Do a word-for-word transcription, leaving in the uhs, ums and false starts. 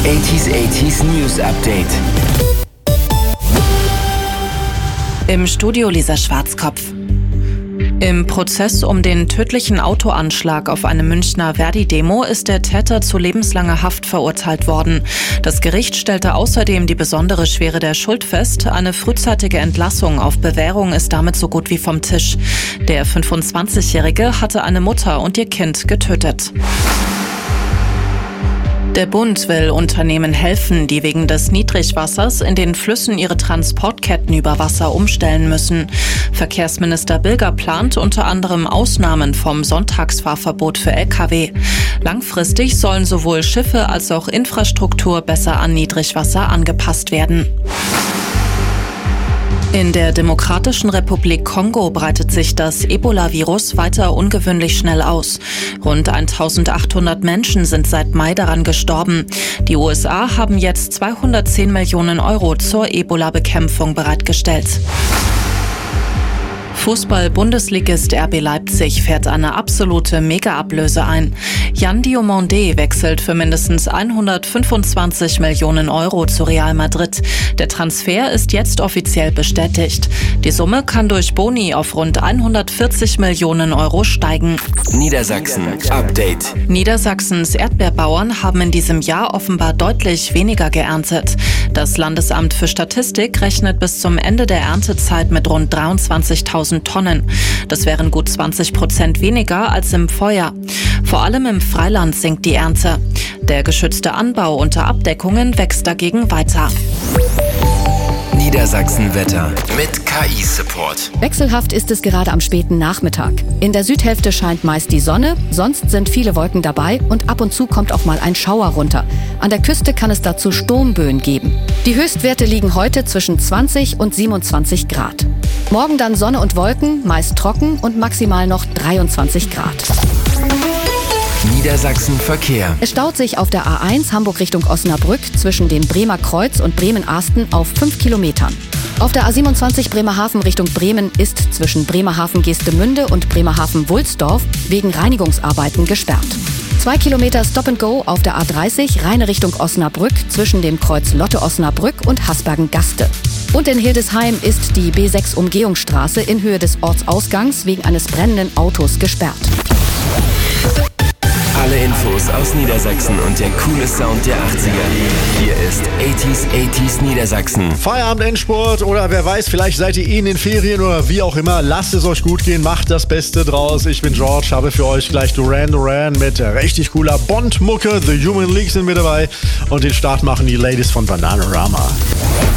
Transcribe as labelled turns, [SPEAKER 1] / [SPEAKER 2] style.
[SPEAKER 1] achtziger achtziger News Update.
[SPEAKER 2] Im Studio Lisa Schwarzkopf. Im Prozess um den tödlichen Autoanschlag auf eine Münchner Verdi-Demo ist der Täter zu lebenslanger Haft verurteilt worden. Das Gericht stellte außerdem die besondere Schwere der Schuld fest. Eine frühzeitige Entlassung auf Bewährung ist damit so gut wie vom Tisch. Der fünfundzwanzigjährige hatte eine Mutter und ihr Kind getötet. Der Bund will Unternehmen helfen, die wegen des Niedrigwassers in den Flüssen ihre Transportketten über Wasser umstellen müssen. Verkehrsminister Bilger plant unter anderem Ausnahmen vom Sonntagsfahrverbot für L K W. Langfristig sollen sowohl Schiffe als auch Infrastruktur besser an Niedrigwasser angepasst werden. In der Demokratischen Republik Kongo breitet sich das Ebola-Virus weiter ungewöhnlich schnell aus. Rund eintausendachthundert Menschen sind seit Mai daran gestorben. Die U S A haben jetzt zweihundertzehn Millionen Euro zur Ebola-Bekämpfung bereitgestellt. Fußball-Bundesligist R B Leipzig fährt eine absolute Mega-Ablöse ein. Yan Diomandé wechselt für mindestens hundertfünfundzwanzig Millionen Euro zu Real Madrid. Der Transfer ist jetzt offiziell bestätigt. Die Summe kann durch Boni auf rund hundertvierzig Millionen Euro steigen.
[SPEAKER 1] Niedersachsen Update.
[SPEAKER 2] Niedersachsens Erdbeerbauern haben in diesem Jahr offenbar deutlich weniger geerntet. Das Landesamt für Statistik rechnet bis zum Ende der Erntezeit mit rund dreiundzwanzigtausend Tonnen. Das wären gut zwanzig Prozent weniger als im Vorjahr. Vor allem im Freiland sinkt die Ernte. Der geschützte Anbau unter Abdeckungen wächst dagegen weiter.
[SPEAKER 1] Niedersachsen-Wetter mit K I-Support.
[SPEAKER 3] Wechselhaft ist es gerade am späten Nachmittag. In der Südhälfte scheint meist die Sonne, sonst sind viele Wolken dabei und ab und zu kommt auch mal ein Schauer runter. An der Küste kann es dazu Sturmböen geben. Die Höchstwerte liegen heute zwischen zwanzig und siebenundzwanzig Grad. Morgen dann Sonne und Wolken, meist trocken und maximal noch dreiundzwanzig Grad.
[SPEAKER 1] Niedersachsen Verkehr.
[SPEAKER 3] Es staut sich auf der A eins Hamburg Richtung Osnabrück zwischen dem Bremer Kreuz und Bremen-Ahsten auf fünf Kilometern. Auf der A siebenundzwanzig Bremerhaven Richtung Bremen ist zwischen Bremerhaven-Geestemünde und Bremerhaven-Wulsdorf wegen Reinigungsarbeiten gesperrt. Zwei Kilometer Stop and Go auf der A dreißig Rheine Richtung Osnabrück zwischen dem Kreuz Lotte-Osnabrück und Hasbergen-Gaste. Und in Hildesheim ist die B sechs Umgehungsstraße in Höhe des Ortsausgangs wegen eines brennenden Autos gesperrt.
[SPEAKER 1] Alle Infos aus Niedersachsen und der coole Sound der achtziger. Hier ist achtziger achtziger Niedersachsen.
[SPEAKER 4] Feierabend, Endspurt oder wer weiß, vielleicht seid ihr eh in den Ferien oder wie auch immer. Lasst es euch gut gehen, macht das Beste draus. Ich bin George, habe für euch gleich Duran Duran mit richtig cooler Bond-Mucke. The Human League sind mit dabei und den Start machen die Ladies von Bananarama.